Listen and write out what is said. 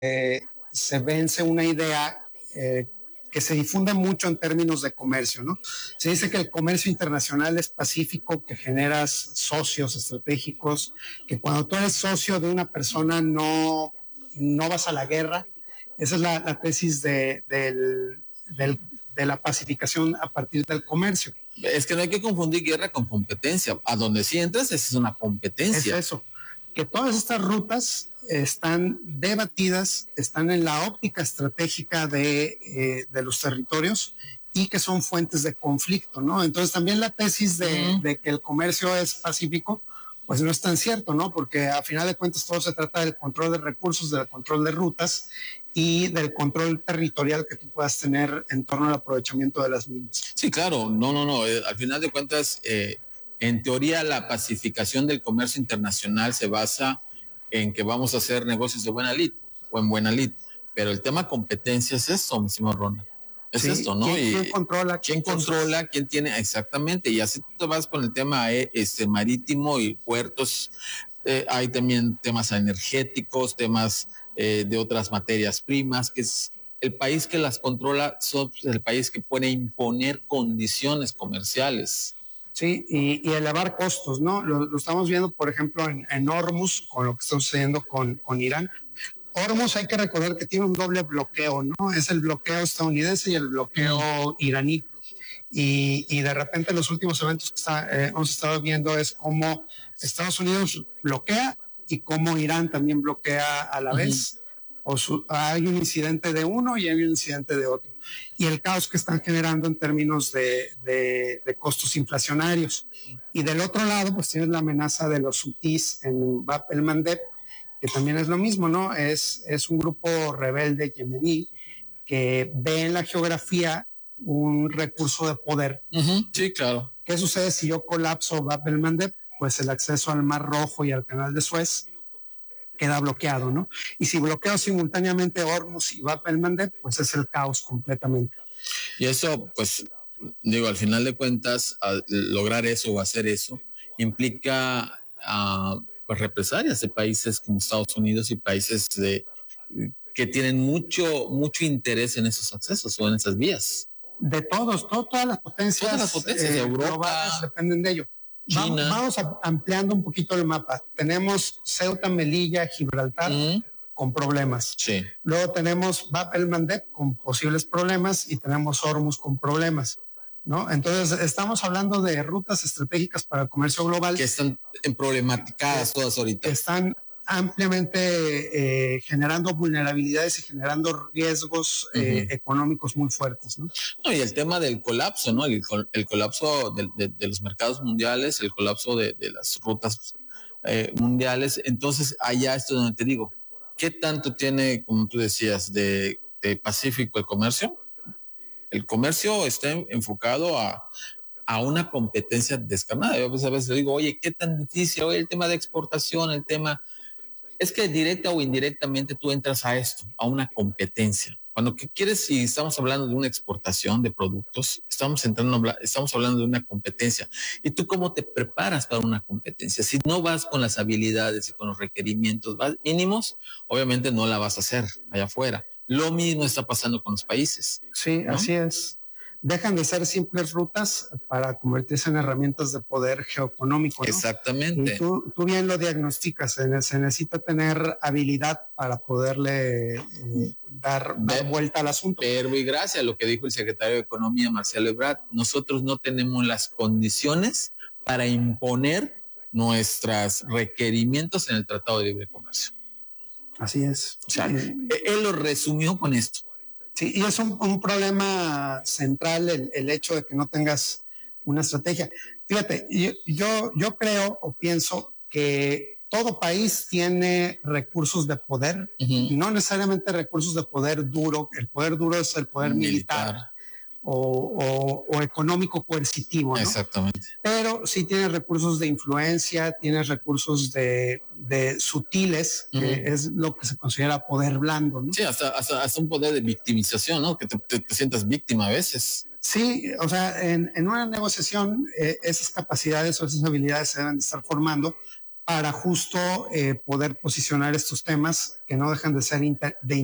se vence una idea que se difunde mucho en términos de comercio, ¿no? Se dice que el comercio internacional es pacífico, que generas socios estratégicos, que cuando tú eres socio de una persona no vas a la guerra. Esa es la tesis de la pacificación a partir del comercio. Es que no hay que confundir guerra con competencia. A donde sí entras, esa es una competencia. Es eso, que todas estas rutas están debatidas, están en la óptica estratégica de los territorios y que son fuentes de conflicto, ¿no? Entonces también la tesis de que el comercio es pacífico, pues no es tan cierto, ¿no? Porque a final de cuentas todo se trata del control de recursos, del control de rutas y del control territorial que tú puedas tener en torno al aprovechamiento de las mismas. Sí, claro, no. Al final de cuentas, en teoría la pacificación del comercio internacional se basa en que vamos a hacer negocios de buena lid o en buena lid, pero el tema competencia es esto, mi señor Ronald. Es esto, ¿no? ¿Quién controla? ¿Quién controla? ¿Quién tiene? Exactamente. Y así tú te vas con el tema marítimo y puertos. Hay también temas energéticos, temas de otras materias primas, que es el país que las controla, son el país que puede imponer condiciones comerciales. Sí, y elevar costos, ¿no? Lo estamos viendo, por ejemplo, en Hormuz, con lo que está sucediendo con Irán. Hormuz hay que recordar que tiene un doble bloqueo, ¿no? Es el bloqueo estadounidense y el bloqueo iraní. Y de repente los últimos eventos que hemos estado viendo es cómo Estados Unidos bloquea y cómo Irán también bloquea a la vez. Hay un incidente de uno y hay un incidente de otro. Y el caos que están generando en términos de costos inflacionarios. Y del otro lado, pues tienes la amenaza de los hutíes en Bab el-Mandeb, que también es lo mismo, ¿no? Es un grupo rebelde yemení que ve en la geografía un recurso de poder. Sí, claro. ¿Qué sucede si yo colapso Bab el-Mandeb? Pues el acceso al Mar Rojo y al Canal de Suez queda bloqueado, ¿no? Y si bloqueo simultáneamente Hormuz y Bab el-Mandeb, pues es el caos completamente. Y eso, pues, digo, al final de cuentas, lograr eso o hacer eso implica pues represalias de países como Estados Unidos y países que tienen mucho interés en esos accesos o en esas vías. De todas las potencias, de Europa globales dependen de ello. China. Vamos ampliando un poquito el mapa. Tenemos Ceuta, Melilla, Gibraltar con problemas. Sí. Luego tenemos Bab el-Mandeb con posibles problemas y tenemos Hormuz con problemas, ¿no? Entonces estamos hablando de rutas estratégicas para el comercio global que están problematizadas todas ahorita. Que están ampliamente generando vulnerabilidades y generando riesgos económicos muy fuertes, ¿no? No, y el tema del colapso, ¿no? El colapso de los mercados mundiales, el colapso de las rutas mundiales. Entonces, allá esto donde te digo, ¿qué tanto tiene, como tú decías, de pacífico el comercio? El comercio está enfocado a una competencia descarnada. Yo a veces le digo, oye, ¿qué tan difícil? Oye, el tema de exportación, el tema... Es que directa o indirectamente tú entras a esto, a una competencia. Cuando quieres, si estamos hablando de una exportación de productos, estamos hablando de una competencia. ¿Y tú cómo te preparas para una competencia? Si no vas con las habilidades y con los requerimientos mínimos, obviamente no la vas a hacer allá afuera. Lo mismo está pasando con los países. Sí, ¿no? Así es. Dejan de ser simples rutas para convertirse en herramientas de poder geoeconómico, ¿no? Exactamente. Y tú bien lo diagnosticas, se necesita tener habilidad para poderle dar vuelta al asunto. Pero y gracias a lo que dijo el secretario de Economía, Marcelo Ebrard, nosotros no tenemos las condiciones para imponer nuestros requerimientos en el Tratado de Libre Comercio. Así es. O sea, él lo resumió con esto. Sí, y es un problema central el hecho de que no tengas una estrategia. Fíjate, yo creo o pienso que todo país tiene recursos de poder, no necesariamente recursos de poder duro. El poder duro es el poder militar o económico coercitivo, ¿no? Exactamente. Pero sí tienes recursos de influencia, tienes recursos de sutiles, que es lo que se considera poder blando, ¿no? Sí, hasta un poder de victimización, ¿no? Que te sientas víctima a veces. Sí, o sea, en una negociación esas capacidades o esas habilidades se deben de estar formando para justo poder posicionar estos temas que no dejan de ser de